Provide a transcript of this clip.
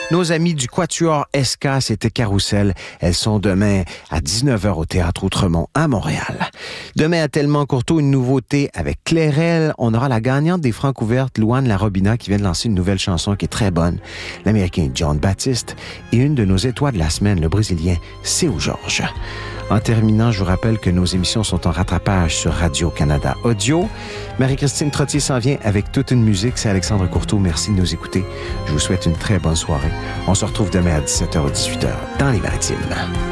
Nos amis du Quatuor SK, c'était Carousel. Elles sont demain à 19h au Théâtre Outremont à Montréal. Demain à Tellement Courteau, une nouveauté avec Clairel. On aura la gagnante des Francs ouvertes, Louane Larobina, qui vient de lancer une nouvelle chanson qui est très bonne. L'Américain John Baptiste et une de nos étoiles de la semaine, le Brésilien Seu Jorge. En terminant, je vous rappelle que nos émissions sont en rattrapage sur Radio-Canada Audio. Marie-Christine Trottier s'en vient avec toute une musique. C'est Alexandre Courteau. Merci de nous écouter. Je vous souhaite une très bonne soirée. On se retrouve demain à 17h ou 18h dans les Maritimes.